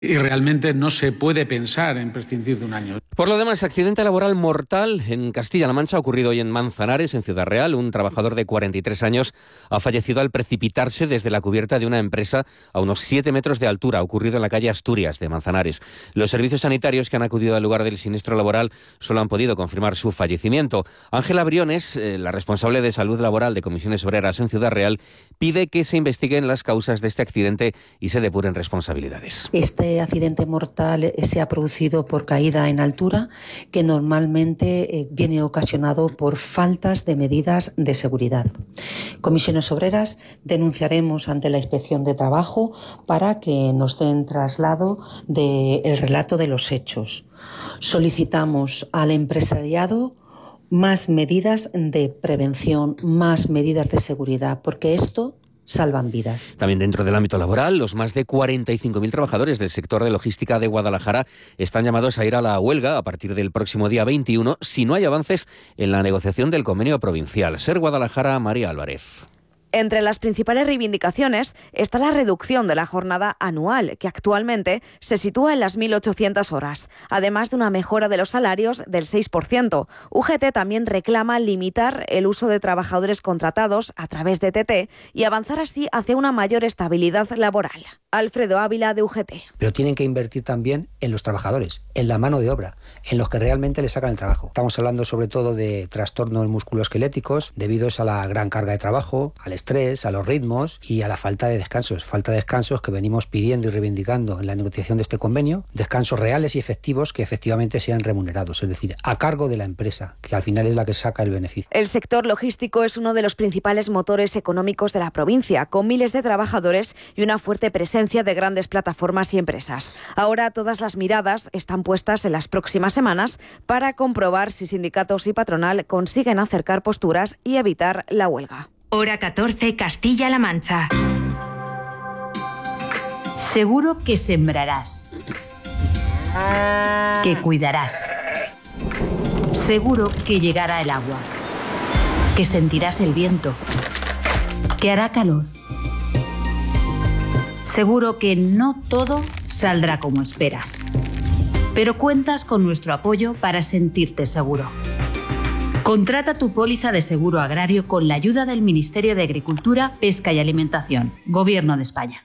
Y realmente no se puede pensar en prescindir de un año. Por lo demás, accidente laboral mortal en Castilla-La Mancha, ocurrido hoy en Manzanares, en Ciudad Real. Un trabajador de 43 años ha fallecido al precipitarse desde la cubierta de una empresa a unos 7 metros de altura, ocurrido en la calle Asturias de Manzanares. Los servicios sanitarios que han acudido al lugar del siniestro laboral solo han podido confirmar su fallecimiento. Ángela Briones, la responsable de salud laboral de Comisiones Obreras en Ciudad Real, pide que se investiguen las causas de este accidente y se depuren responsabilidades. Este accidente mortal se ha producido por caída en altura, que normalmente viene ocasionado por faltas de medidas de seguridad. Comisiones Obreras denunciaremos ante la Inspección de Trabajo para que nos den traslado del relato de los hechos. Solicitamos al empresariado más medidas de prevención, más medidas de seguridad, porque esto salvan vidas. También dentro del ámbito laboral, los más de 45.000 trabajadores del sector de logística de Guadalajara están llamados a ir a la huelga a partir del próximo día 21 si no hay avances en la negociación del convenio provincial. Ser Guadalajara, María Álvarez. Entre las principales reivindicaciones está la reducción de la jornada anual, que actualmente se sitúa en las 1.800 horas, además de una mejora de los salarios del 6%. UGT también reclama limitar el uso de trabajadores contratados a través de TT y avanzar así hacia una mayor estabilidad laboral. Alfredo Ávila, de UGT. Pero tienen que invertir también en los trabajadores, en la mano de obra, en los que realmente les sacan el trabajo. Estamos hablando sobre todo de trastornos musculoesqueléticos debido a la gran carga de trabajo, al estrés, a los ritmos y a la falta de descansos que venimos pidiendo y reivindicando en la negociación de este convenio, descansos reales y efectivos que efectivamente sean remunerados, es decir, a cargo de la empresa, que al final es la que saca el beneficio. El sector logístico es uno de los principales motores económicos de la provincia, con miles de trabajadores y una fuerte presencia de grandes plataformas y empresas. Ahora todas las miradas están puestas en las próximas semanas para comprobar si sindicatos y patronal consiguen acercar posturas y evitar la huelga. Hora 14, Castilla-La Mancha. Seguro que sembrarás, que cuidarás. Seguro que llegará el agua, que sentirás el viento, que hará calor. Seguro que no todo saldrá como esperas, pero cuentas con nuestro apoyo para sentirte seguro. Contrata tu póliza de seguro agrario con la ayuda del Ministerio de Agricultura, Pesca y Alimentación, Gobierno de España.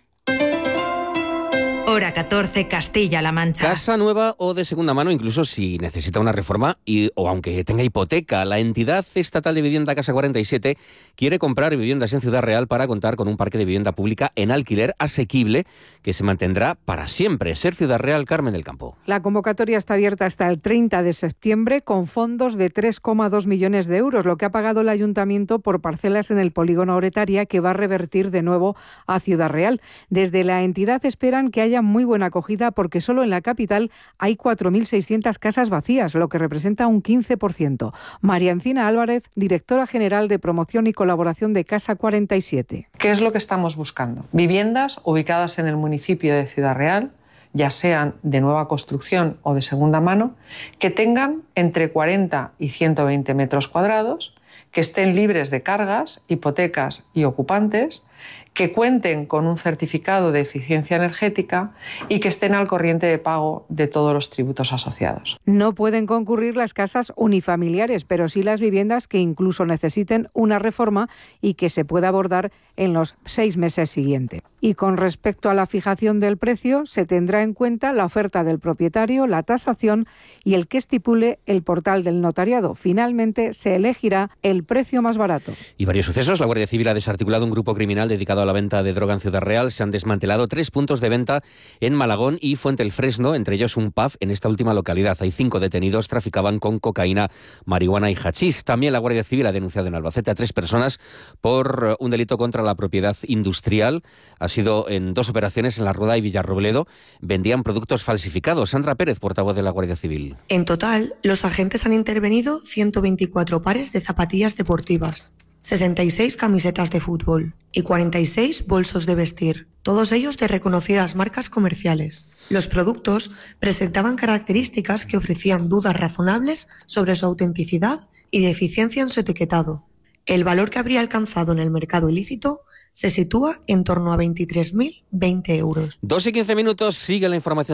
Hora 14, Castilla-La Mancha. Casa nueva o de segunda mano, incluso si necesita una reforma o aunque tenga hipoteca. La entidad estatal de vivienda Casa 47 quiere comprar viviendas en Ciudad Real para contar con un parque de vivienda pública en alquiler asequible que se mantendrá para siempre. Ser Ciudad Real, Carmen del Campo. La convocatoria está abierta hasta el 30 de septiembre con fondos de 3,2 millones de euros, lo que ha pagado el ayuntamiento por parcelas en el polígono Oretaria, que va a revertir de nuevo a Ciudad Real. Desde la entidad esperan que haya muy buena acogida porque solo en la capital hay 4.600 casas vacías, lo que representa un 15%. María Encina Álvarez, directora general de Promoción y Colaboración de Casa 47. ¿Qué es lo que estamos buscando? Viviendas ubicadas en el municipio de Ciudad Real, ya sean de nueva construcción o de segunda mano, que tengan entre 40 y 120 metros cuadrados, que estén libres de cargas, hipotecas y ocupantes, que cuenten con un certificado de eficiencia energética y que estén al corriente de pago de todos los tributos asociados. No pueden concurrir las casas unifamiliares, pero sí las viviendas que incluso necesiten una reforma y que se pueda abordar en los 6 meses siguientes. Y con respecto a la fijación del precio, se tendrá en cuenta la oferta del propietario, la tasación y el que estipule el portal del notariado. Finalmente, se elegirá el precio más barato. Y varios sucesos. La Guardia Civil ha desarticulado un grupo criminal dedicado a la venta de droga en Ciudad Real. Se han desmantelado 3 puntos de venta en Malagón y Fuente el Fresno, entre ellos un pub en esta última localidad. Hay 5 detenidos, traficaban con cocaína, marihuana y hachís. También la Guardia Civil ha denunciado en Albacete a 3 personas por un delito contra la propiedad industrial. Ha sido en 2 operaciones en La Rueda y Villarrobledo. Vendían productos falsificados. Sandra Pérez, portavoz de la Guardia Civil. En total, los agentes han intervenido 124 pares de zapatillas deportivas, 66 camisetas de fútbol y 46 bolsos de vestir, todos ellos de reconocidas marcas comerciales. Los productos presentaban características que ofrecían dudas razonables sobre su autenticidad y de eficiencia en su etiquetado. El valor que habría alcanzado en el mercado ilícito se sitúa en torno a 23.020 euros. 2:15, sigue la información.